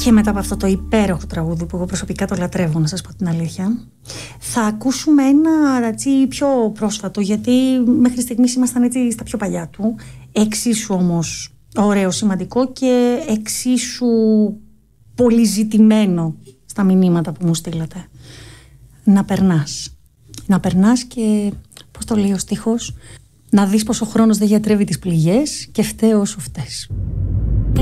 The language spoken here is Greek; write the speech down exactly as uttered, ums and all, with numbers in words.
Και μετά από αυτό το υπέροχο τραγούδι που εγώ προσωπικά το λατρεύω, να σας πω την αλήθεια, θα ακούσουμε ένα έτσι πιο πρόσφατο, γιατί μέχρι στιγμής ήμασταν έτσι στα πιο παλιά του, εξίσου όμως ωραίο, σημαντικό και εξίσου πολύ ζητημένο στα μηνύματα που μου στείλατε. Να περνάς. Να περνάς και, πώς το λέει ο στίχος, να δεις πως ο χρόνος δεν γιατρεύει τις πληγές και φταίω όσο φταίς.